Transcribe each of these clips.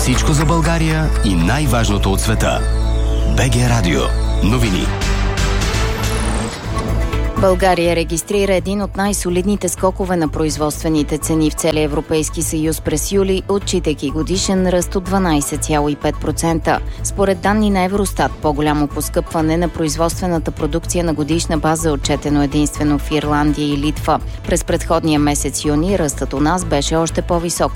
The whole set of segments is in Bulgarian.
Всичко за България и най-важното от света. БГ Радио. Новини. България регистрира един от най-солидните скокове на производствените цени в целия Европейски съюз през юли, отчитайки годишен ръст от 12,5%. Според данни на Евростат, по-голямо поскъпване на производствената продукция на годишна база е отчетено единствено в Ирландия и Литва. През предходния месец юни ръстът у нас беше още по-висок –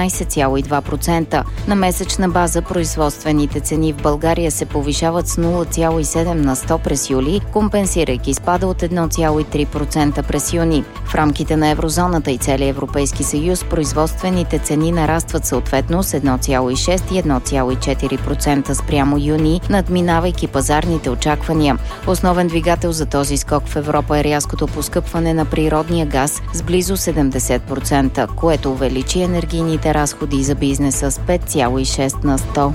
18,2%. На месечна база производствените цени в България се повишават с 0,7 на 100 през юли, компенсирайки спада от 1,3% през юни. В рамките на еврозоната и целия Европейски съюз производствените цени нарастват съответно с 1,6 и 1,4% спрямо юни, надминавайки пазарните очаквания. Основен двигател за този скок в Европа е рязкото поскъпване на природния газ с близо 70%, което увеличи енергийните разходи за бизнеса с 5,6 на 100.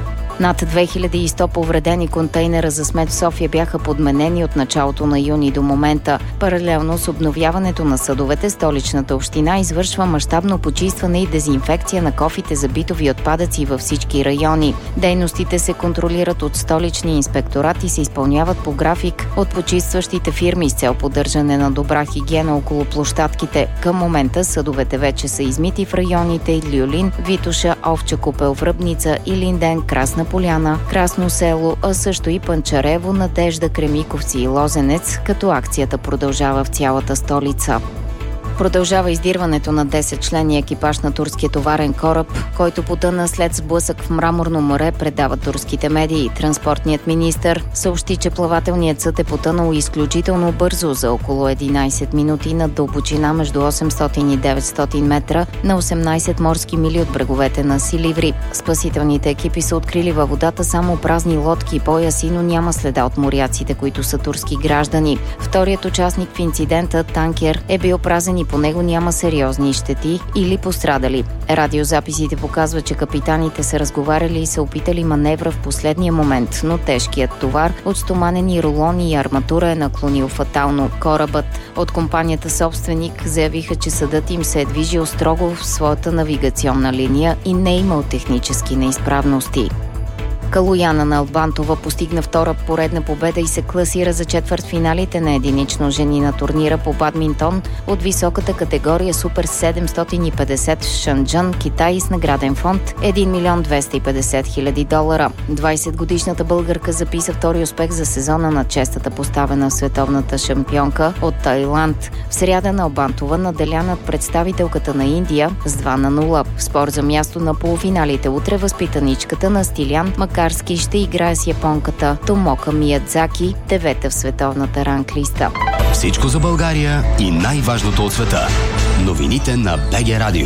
Над 2100 повредени контейнера за смет в София бяха подменени от началото на юни до момента. Паралелно с обновяването на съдовете, столичната община извършва мащабно почистване и дезинфекция на кофите за битови отпадъци във всички райони. Дейностите се контролират от столичния инспекторат и се изпълняват по график от почистващите фирми с цел поддържане на добра хигиена около площадките. Към момента съдовете вече са измити в районите Люлин, Витоша, Овча купел, Връбница, Илинден, Красна Поляна, Красно село, а също и Панчарево, Надежда, Кремиковци и Лозенец, като акцията продължава в цялата столица. Продължава издирването на 10-членния екипаж на турския товарен кораб, който потъна след сблъсък в Мраморно море, предават турските медии. Транспортният министър съобщи, че плавателният съд е потънал изключително бързо за около 11 минути на дълбочина между 800 и 900 метра на 18 морски мили от бреговете на Силиври. Спасителните екипи са открили във водата само празни лодки и пояси, но няма следа от моряците, които са турски граждани. Вторият участник в инцидента, танкер, е бил празен и по него няма сериозни щети или пострадали. Радиозаписите показват, че капитаните са разговаряли и са опитали маневра в последния момент, но тежкият товар от стоманени рулони и арматура е наклонил фатално. Корабът от компанията собственик заявиха, че съдът им се е движил строго в своята навигационна линия и не е имал технически неизправности. Калояна Налбантова постигна втора поредна победа и се класира за четвъртфиналите на единично жени на турнира по бадминтон от високата категория Супер 750 в Шанджан, Китай, с награден фонд 1 милион 250 хиляди долара. 20-годишната българка записа втори успех за сезона на честата поставена в световната шампионка от Тайланд. В сряда Налбантова наделя над представителката на Индия с 2-0. В спор за място на полуфиналите утре възпитаничката на Стилян Макарски ще играе с японката Томока Миядзаки, 9-та в световната ранглиста. Всичко за България и най-важното от света. Новините на БГ Радио.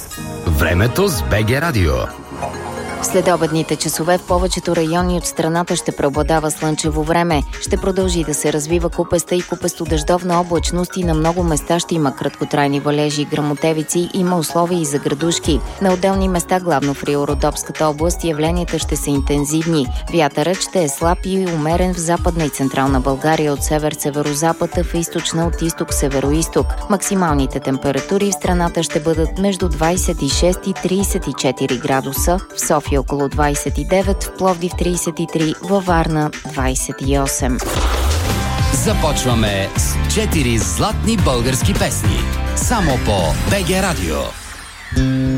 Времето с БГ Радио. Следобедните часове в повечето райони от страната ще преобладава слънчево време. Ще продължи да се развива купеста и купесто-дъждовна облачност и на много места ще има краткотрайни валежи и гръмотевици, има условия и за градушки. На отделни места, главно в Рио-Родопската област, явленията ще са интензивни. Вятърът ще е слаб и умерен в западна и централна България от север-северозапад, а в източна от изток-североизток. Максималните температури в страната ще бъдат между 26 и 34 градуса, в София около 29, в Пловдив 33, във Варна 28. Започваме с 4 златни български песни. Само по БГ Радио.